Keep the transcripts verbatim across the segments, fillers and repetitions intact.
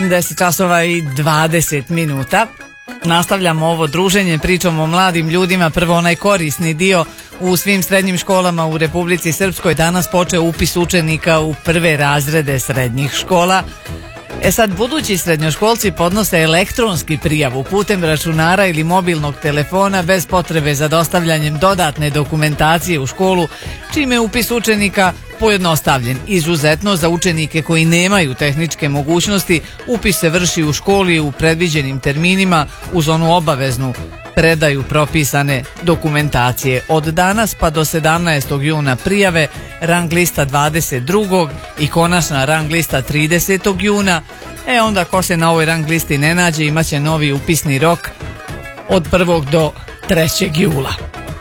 deset časova i dvadeset minuta. Nastavljamo ovo druženje, pričom o mladim ljudima. Prvo onaj korisni dio: u svim srednjim školama u Republici Srpskoj danas počeo upis učenika u prve razrede srednjih škola. E sad, budući srednjoškolci podnose elektronski prijavu putem računara ili mobilnog telefona bez potrebe za dostavljanjem dodatne dokumentacije u školu, čime je upis učenika pojednostavljen. Izuzetno za učenike koji nemaju tehničke mogućnosti, upis se vrši u školi u predviđenim terminima uz onu obaveznu predaju propisane dokumentacije. Od danas pa do sedamnaestog juna prijave, rang lista dvadeset drugog i konačna rang lista tridesetog juna. E onda ko se na ovoj rang listi ne nađe imaće novi upisni rok od prvog do trećeg jula.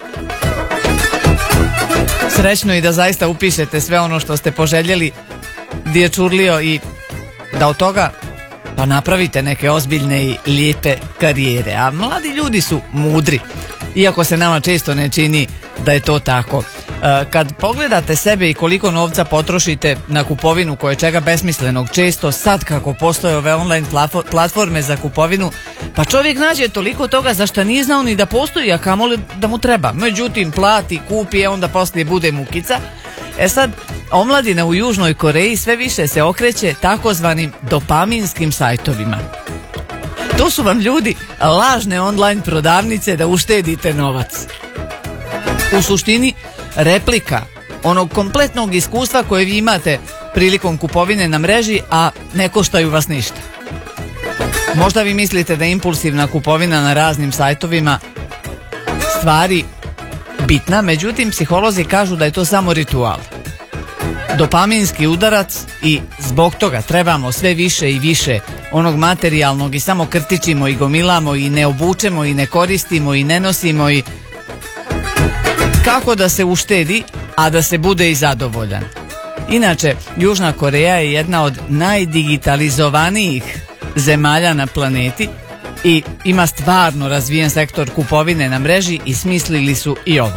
Srećno i da zaista upišete sve ono što ste poželjeli, dječurlio, i da od toga pa napravite neke ozbiljne i lijepe karijere. A mladi ljudi su mudri, iako se nama često ne čini da je to tako. Kad pogledate sebe i koliko novca potrošite na kupovinu koje čega besmislenog, često sad kako postoje ove online platforme za kupovinu, pa čovjek nađe toliko toga za što nije znao ni da postoji, a kamoli da mu treba. Međutim, plati, kupi, a onda poslije bude mukica. E sad, omladina u Južnoj Koreji sve više se okreće takozvanim dopaminskim sajtovima. To su vam, ljudi, lažne online prodavnice da uštedite novac. U suštini, replika onog kompletnog iskustva koje vi imate prilikom kupovine na mreži, a ne koštaju vas ništa. Možda vi mislite da je impulsivna kupovina na raznim sajtovima stvari bitna, međutim psiholozi kažu da je to samo ritual. Dopaminski udarac, i zbog toga trebamo sve više i više onog materijalnog i samo krtičimo i gomilamo i ne obučemo i ne koristimo i ne nosimo, i kako da se uštedi, a da se bude i zadovoljan. Inače, Južna Koreja je jedna od najdigitalizovanijih zemalja na planeti i ima stvarno razvijen sektor kupovine na mreži i smislili su i ovo.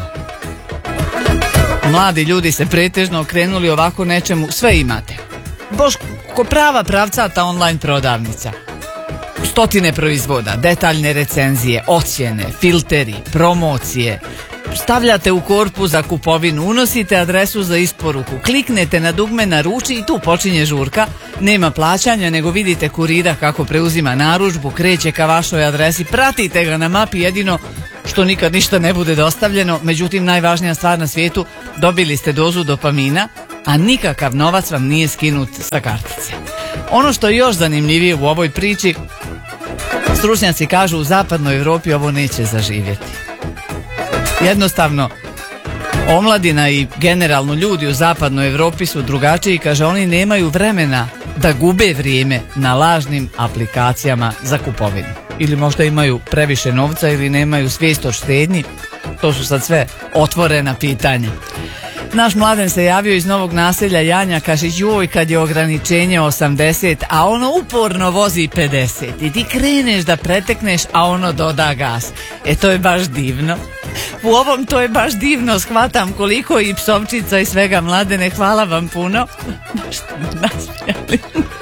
Mladi ljudi se pretežno okrenuli ovako nečemu. Sve imate. Boš ko prava pravcata online prodavnica. Stotine proizvoda, detaljne recenzije, ocjene, filteri, promocije. Stavljate u korpu za kupovinu, unosite adresu za isporuku, kliknete na dugme naruči i tu počinje žurka. Nema plaćanja, nego vidite kurira kako preuzima narudžbu, kreće ka vašoj adresi, pratite ga na mapi, jedino što nikad ništa ne bude dostavljeno. Međutim, najvažnija stvar na svijetu, dobili ste dozu dopamina, a nikakav novac vam nije skinut sa kartice. Ono što je još zanimljivije u ovoj priči, stručnjaci kažu u zapadnoj Europi ovo neće zaživjeti. Jednostavno, omladina i generalno ljudi u zapadnoj Europi su drugačiji, kaže, oni nemaju vremena da gube vrijeme na lažnim aplikacijama za kupovinu. Ili možda imaju previše novca ili nemaju svijest o štednji. To su sad sve otvorena pitanja. Naš Mladen se javio iz Novog Naselja. Janja kaže, joj, kad je ograničenje osamdeset, a ono uporno vozi pedeset i ti kreneš da pretekneš, a ono doda gas. E, to je baš divno. U ovom to je baš divno shvatam koliko i psovčica i svega. Mladene, hvala vam puno. Nasmijali.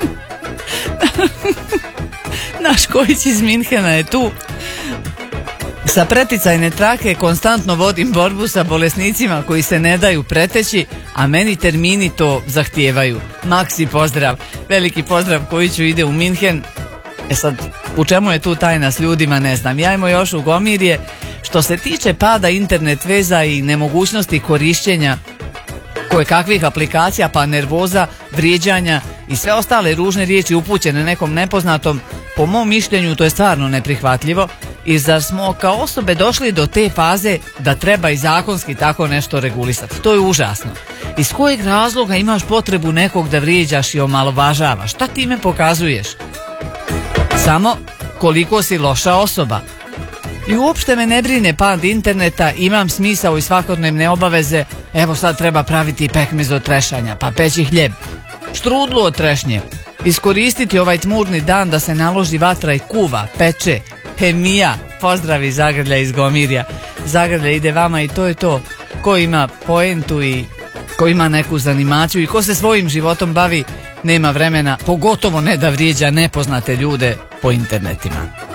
Naš Kojić iz Minhena je tu. Sa preticajne trake konstantno vodim borbu sa bolesnicima koji se ne daju preteći, a meni termini to zahtijevaju. Maksi pozdrav. Veliki pozdrav Kojiću, ide u Minhen. E sad, u čemu je tu tajna s ljudima, ne znam. Jajmo još u Gomirje. Što se tiče pada internet veza i nemogućnosti korišćenja koje kakvih aplikacija, pa nervoza, vrijeđanja i sve ostale ružne riječi upućene nekom nepoznatom, po mom mišljenju to je stvarno neprihvatljivo, i zar smo kao osobe došli do te faze da treba i zakonski tako nešto regulisati. To je užasno. Iz kojeg razloga imaš potrebu nekog da vrijeđaš i omalovažavaš? Šta time pokazuješ? Samo koliko si loša osoba. I uopšte me ne brine pad interneta, imam smisao i svakodnevne obaveze. Evo sad treba praviti pekmez od trešanja, pa peći hljeb, štrudlu od trešnje, iskoristiti ovaj tmurni dan da se naloži vatra i kuva, peče, hemija. Pozdravi Zagrlja iz Gomirja. Zagrlja ide vama i to je to. Ko ima poentu i ko ima neku zanimaciju i ko se svojim životom bavi, nema vremena, pogotovo ne da vrijeđa nepoznate ljude po internetima.